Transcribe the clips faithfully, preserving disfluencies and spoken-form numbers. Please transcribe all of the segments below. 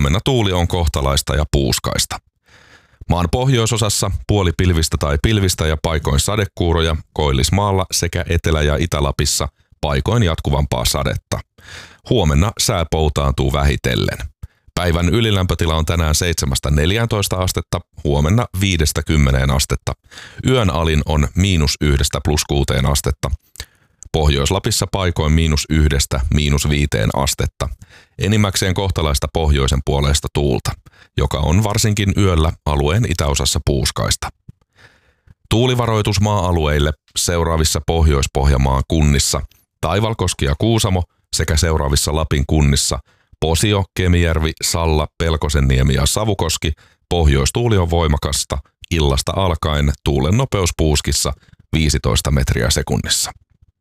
Huomenna tuuli on kohtalaista ja puuskaista. Maan pohjoisosassa puoli pilvistä tai pilvistä ja paikoin sadekuuroja, Koillismaalla sekä Etelä- ja Itä-Lapissa paikoin jatkuvampaa sadetta. Huomenna sää poutaantuu vähitellen. Päivän ylilämpötila on tänään seitsemästä neljääntoista astetta, huomenna viidestä kymmeneen astetta. Yön alin on miinus yhdestä plus kuuteen astetta. Pohjois-Lapissa paikoin miinus yhdestä miinus viiteen astetta. Enimmäkseen kohtalaista pohjoisen puoleista tuulta, joka on varsinkin yöllä alueen itäosassa puuskaista. Tuulivaroitus maa-alueille seuraavissa Pohjois-Pohjanmaan kunnissa, Taivalkoski ja Kuusamo sekä seuraavissa Lapin kunnissa, Posio, Kemijärvi, Salla, Pelkosenniemi ja Savukoski. Pohjoistuuli on voimakasta, illasta alkaen tuulen nopeus puuskissa viisitoista metriä sekunnissa.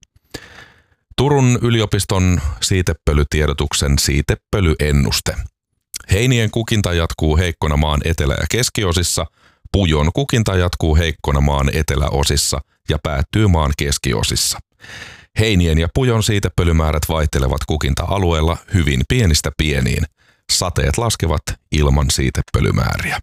Turun yliopiston siitepölytiedotuksen siitepölyennuste. Heinien kukinta jatkuu heikkona maan etelä- ja keskiosissa, pujon kukinta jatkuu heikkona maan eteläosissa ja päättyy maan keskiosissa. Heinien ja pujon siitepölymäärät vaihtelevat kukinta-alueella hyvin pienistä pieniin. Sateet laskevat ilman siitepölymääriä.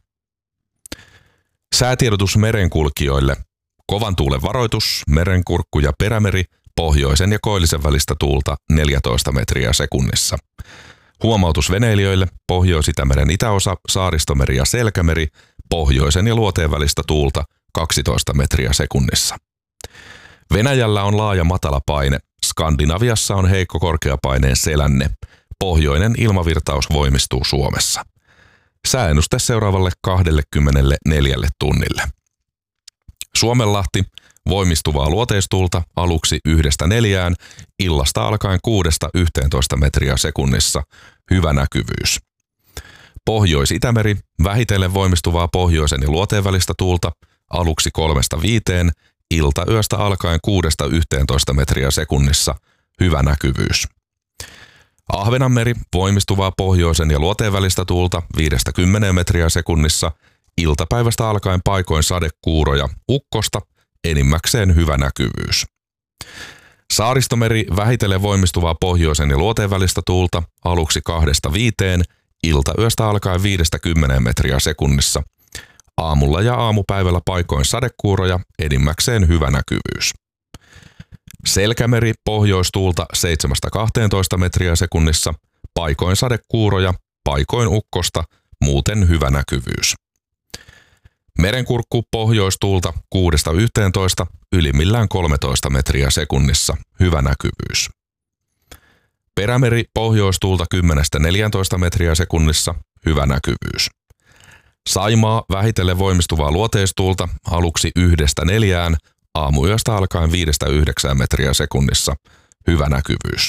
Säätiedotus merenkulkijoille. Kovan tuulen varoitus, Merenkurkku ja Perämeri, pohjoisen ja koillisen välistä tuulta neljätoista metriä sekunnissa. Huomautus veneilijöille, Pohjois-Itämeren itäosa, Saaristomeri ja Selkämeri, pohjoisen ja luoteen välistä tuulta kaksitoista metriä sekunnissa. Venäjällä on laaja matala paine, Skandinaviassa on heikko korkeapaineen selänne, pohjoinen ilmavirtaus voimistuu Suomessa. Sääennuste seuraavalle kaksikymmentäneljä tunnille. Suomenlahti, voimistuvaa luoteistuulta aluksi yhdestä neljään, illasta alkaen kuudesta yhteentoista metriä sekunnissa, hyvä näkyvyys. Pohjois-Itämeri, vähitellen voimistuvaa pohjoisen ja luoteen välistä tuulta aluksi kolmesta viiteen, ilta yöstä alkaen kuudesta yhteentoista metriä sekunnissa, hyvä näkyvyys. Ahvenanmeri, voimistuvaa pohjoisen ja luoteen välistä tuulta viidestä kymmeneen metriä sekunnissa, iltapäivästä alkaen paikoin sadekuuroja, ukkosta, enimmäkseen hyvä näkyvyys. Saaristomeri, vähitellen voimistuvaa pohjoisen ja luoteen välistä tuulta aluksi kahdesta viiteen, iltayöstä alkaen viidestä kymmeneen metriä sekunnissa. Aamulla ja aamupäivällä paikoin sadekuuroja, enimmäkseen hyvä näkyvyys. Selkämeri, pohjoistuulta seitsemästä kahteentoista metriä sekunnissa, paikoin sadekuuroja, paikoin ukkosta, muuten hyvä näkyvyys. Merenkurkku, pohjoistuulta kuudesta yhteentoista, ylimmillään kolmetoista metriä sekunnissa, hyvä näkyvyys. Perämeri, pohjoistuulta kymmenestä neljääntoista metriä sekunnissa, hyvä näkyvyys. Saimaa, vähitellen voimistuvaa luoteistuulta aluksi yhdestä neljään, aamuyöstä alkaen viidestä yhdeksään metriä sekunnissa, hyvä näkyvyys.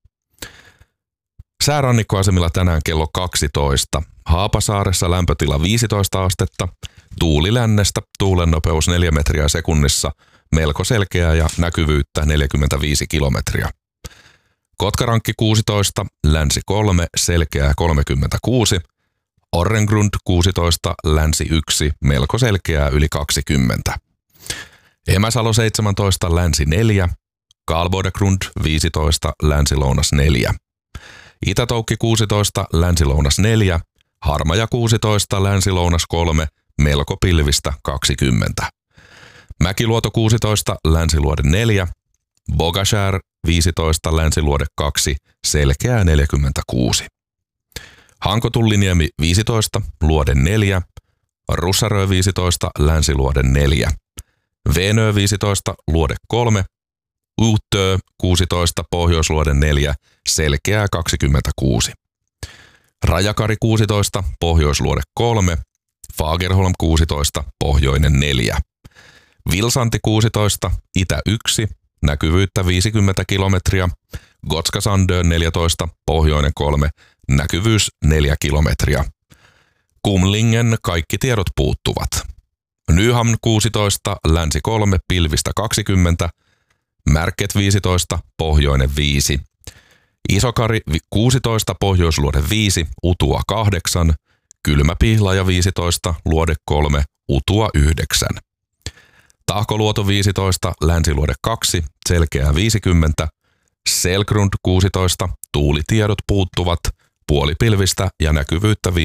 Säärannikkoasemilla tänään kello kaksitoista. Haapasaaressa lämpötila viisitoista astetta, tuuli lännestä, tuulen nopeus neljä metriä sekunnissa, melko selkeää ja näkyvyyttä neljäkymmentäviisi kilometriä. Kotkarankki kuusitoista, länsi kolme, selkeää kolmekymmentäkuusi, Orrengrund kuusitoista, länsi yksi, melko selkeää yli kaksikymmentä. Emäsalo seitsemäntoista, länsi neljä, Karlbodegrund viisitoista, länsi-lounas neljä. Itätoukki kuusitoista, länsi-lounas neljä, Harmaja kuusitoista, länsi-lounas kolme, melko pilvistä kaksikymmentä. Mäkiluoto kuusitoista, länsiluode neljä, Bogashär viisitoista, länsiluode kaksi, selkeää neljäkymmentäkuusi. Hankotulliniemi viisitoista, luode neljä, Russarö viisitoista, länsiluode neljä. Veenö viisitoista, luode kolme, Uutö kuusitoista, pohjoisluode neljä, selkeää kaksikymmentäkuusi. Rajakari kuusitoista, pohjoisluode kolme, Fagerholm kuusitoista, pohjoinen neljä. Vilsanti kuusitoista, itä yksi, näkyvyyttä viisikymmentä kilometriä. Gotska Sandön neljätoista, pohjoinen kolme, näkyvyys neljä kilometriä. Kumlingen kaikki tiedot puuttuvat. Nyhamn kuusitoista, länsi kolme, pilvistä kaksikymmentä. Märket viisitoista, pohjoinen viisi. Isokari kuusitoista, pohjoisluode viisi, Utua kahdeksan. Kylmäpihlaja viisitoista, luode kolme, Utua yhdeksän. Tahkoluoto viisitoista, länsiluode kaksi, selkeää viisikymmentä. Selgrund kuusitoista, tuulitiedot puuttuvat, puolipilvistä ja näkyvyyttä